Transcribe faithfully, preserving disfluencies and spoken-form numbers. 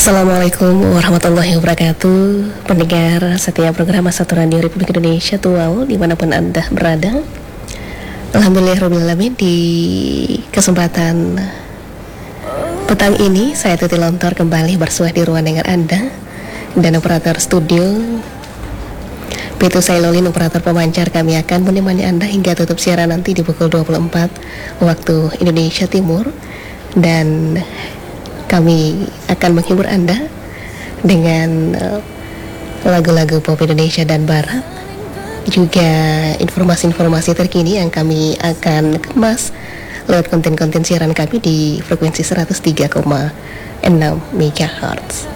Assalamualaikum warahmatullahi wabarakatuh. Pendengar setiap program Satu Radio Republik Indonesia Tuau dimanapun Anda berada. Alhamdulillahirrahmanirrahim. Di kesempatan petang ini saya Tuti Lontor kembali bersuah di ruang dengar Anda. Dan operator studio Pitu Sailolin, operator pemancar, kami akan menemani Anda hingga tutup siaran nanti di pukul dua puluh empat waktu Indonesia Timur. Dan kami akan menghibur Anda dengan uh, lagu-lagu pop Indonesia dan Barat, juga informasi-informasi terkini yang kami akan kemas lewat konten-konten siaran kami di frekuensi seratus tiga koma enam megahertz.